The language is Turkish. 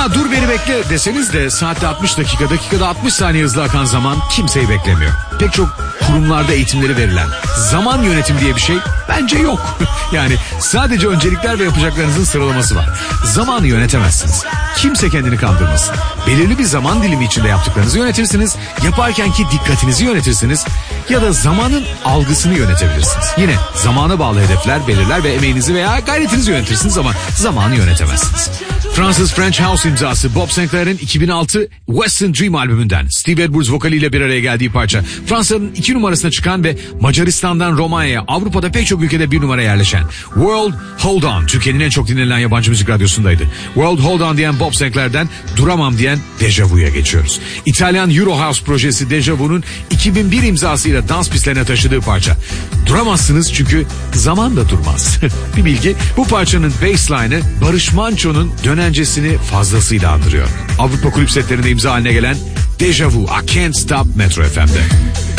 Ya dur beni bekle deseniz de saatte 60 dakika, dakikada 60 saniye hızla akan zaman kimseyi beklemiyor. Pek çok kurumlarda eğitimleri verilen zaman yönetimi diye bir şey bence yok. Yani sadece öncelikler ve yapacaklarınızın sıralaması var. Zamanı yönetemezsiniz. Kimse kendini kandırmasın. Belirli bir zaman dilimi içinde yaptıklarınızı yönetirsiniz. Yaparkenki dikkatinizi yönetirsiniz. Ya da zamanın algısını yönetebilirsiniz. Yine zamana bağlı hedefler belirler ve emeğinizi veya gayretinizi yönetirsiniz ama zamanı yönetemezsiniz. Fransız French House imzası Bob Sinclair'in 2006 Western Dream albümünden Steve Edwards vokaliyle bir araya geldiği parça. Fransa'nın 2 numarasına çıkan ve Macaristan'dan Romanya'ya, Avrupa'da pek çok ülkede 1 numara yerleşen World Hold On, Türkiye'nin en çok dinlenen yabancı müzik radyosundaydı. World Hold On diyen Bob Sinclair'den Duramam diyen Deja Vu'ya geçiyoruz. İtalyan Euro House projesi Deja Vu'nun 2001 imzasıyla dans pistlerine taşıdığı parça. Duramazsınız çünkü zaman da durmaz. Bir bilgi, bu parçanın bassline'ı Barış Manço'nun dönencesini fazlasıyla andırıyor. Avrupa kulüp setlerinde imza haline gelen Deja Vu, I Can't Stop Metro FM'de.